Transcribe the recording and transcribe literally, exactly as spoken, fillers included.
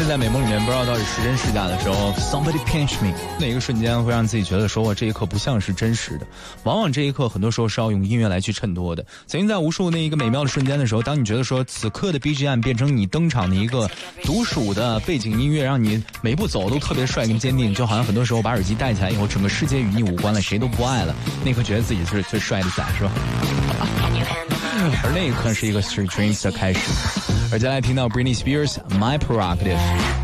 现在美梦里面不知道到底是真是假的时候 ，somebody pinch me， 哪一个瞬间会让自己觉得说我这一刻不像是真实的？往往这一刻很多时候是要用音乐来去衬托的。曾经在无数那一个美妙的瞬间的时候，当你觉得说此刻的 B G M 变成你登场的一个独属的背景音乐，让你每步走都特别帅跟坚定，就好像很多时候把耳机戴起来以后，整个世界与你无关了，谁都不爱了，那刻觉得自己是最帅的仔，是吧？而那一刻是一个 Street Dreams 的开始。而接下来听到 Britney Spears My Prerogative。